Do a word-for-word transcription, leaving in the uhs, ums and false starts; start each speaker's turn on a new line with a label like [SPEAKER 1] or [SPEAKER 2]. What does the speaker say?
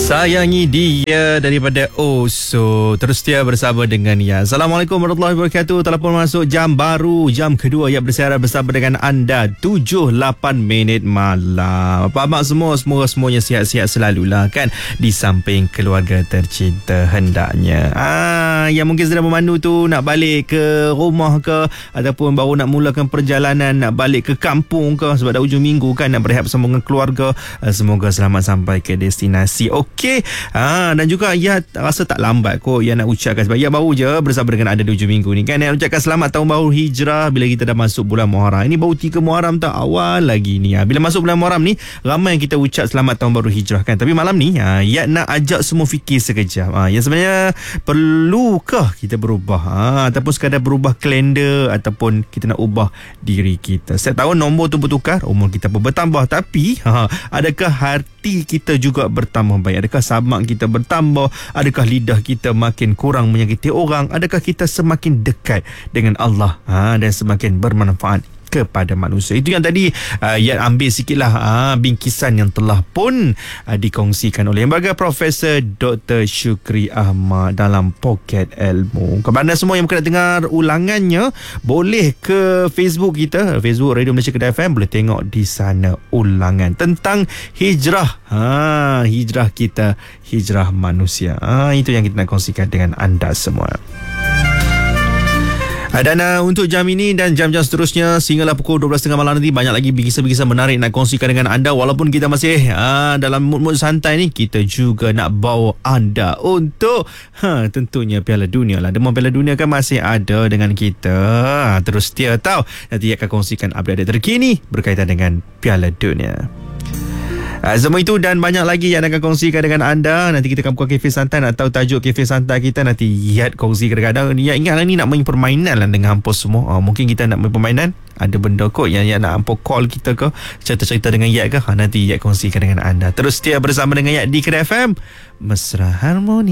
[SPEAKER 1] Sayangi dia daripada Oso. Terus setia bersama dengan ya. Assalamualaikum warahmatullahi wabarakatuh. Telepon masuk jam baru, jam kedua yang bersiaran bersama dengan anda tujuh lapan minit malam. Apa abang semua, semoga semuanya sihat-sihat selalulah kan, di samping keluarga tercinta hendaknya. Ah, yang mungkin sedang memandu tu nak balik ke rumah ke, ataupun baru nak mulakan perjalanan nak balik ke kampung ke sebab dah ujung minggu kan, nak berehat bersama dengan keluarga. Semoga selamat sampai ke destinasi. Okey. Ha, dan juga ya rasa tak lambat kot ya nak ucapkan, sebab ya baru je bersama dengan anda di hujung minggu ni kan, nak ucapkan selamat tahun baru hijrah bila kita dah masuk bulan Muharram. Ini baru tiga Muharram tak, awal lagi ni. Ha, bila masuk bulan Muharram ni ramai yang kita ucap selamat tahun baru hijrah kan. Tapi malam ni ha, ya nak ajak semua fikir sekejap. Ha, ya sebenarnya perlukah kita berubah? Ha, ataupun sekadar berubah kalender, ataupun kita nak ubah diri kita. Setiap tahun nombor tu bertukar, umur kita pun bertambah, tapi ha, adakah hati kita juga bertambah baik? Adakah samak kita bertambah? Adakah lidah kita makin kurang menyakiti orang? Adakah kita semakin dekat dengan Allah ha, dan semakin bermanfaat kepada manusia? Itu yang tadi uh, ya ambil sikitlah uh, bingkisan yang telah pun uh, dikongsikan oleh Lembaga Profesor Doktor Syukri Ahmad dalam Poket Ilmu. Kepada anda semua yang nak dengar ulangannya, boleh ke Facebook kita, Facebook Radio Malaysia Kedah F M, boleh tengok di sana ulangan tentang hijrah. Ha, hijrah kita, hijrah manusia. Ha, itu yang kita nak kongsikan dengan anda semua. Dan uh, untuk jam ini dan jam-jam seterusnya sehinggalah pukul dua belas tiga puluh malam nanti, banyak lagi bingkisan-bingkisan menarik nak kongsikan dengan anda. Walaupun kita masih uh, dalam mood-mood santai ni, kita juga nak bawa anda untuk ha, tentunya Piala Dunia lah. Demam Piala Dunia kan masih ada dengan kita. Ha, terus setia tau, nanti akan kongsikan update terkini berkaitan dengan Piala Dunia. Uh, semua itu dan banyak lagi yang akan kongsikan dengan anda. Nanti kita akan buka kafe santai atau tajuk kafe santai kita nanti Yat kongsi kadang-kadang. Ya, ingat ni nak main permainan lah dengan hampa semua. Uh, mungkin kita nak main permainan, ada benda kot yang, yang nak hampa call kita ke, cerita-cerita dengan Yat ke, ha, nanti Yat kongsikan dengan anda. Terus setia bersama dengan Yat di Kedah F M, Mesra Harmoni.